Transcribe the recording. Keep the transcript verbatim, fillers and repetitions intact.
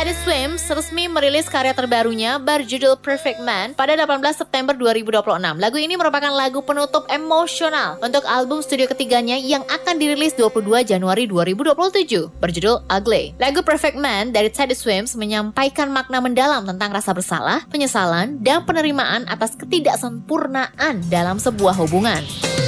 Teddy Swims resmi merilis karya terbarunya berjudul Perfect Man pada delapan belas September dua ribu dua puluh enam. Lagu ini merupakan lagu penutup emosional untuk album studio ketiganya yang akan dirilis dua puluh dua Januari dua ribu dua puluh tujuh, berjudul Ugly. Lagu Perfect Man dari Teddy Swims menyampaikan makna mendalam tentang rasa bersalah, penyesalan, dan penerimaan atas ketidaksempurnaan dalam sebuah hubungan.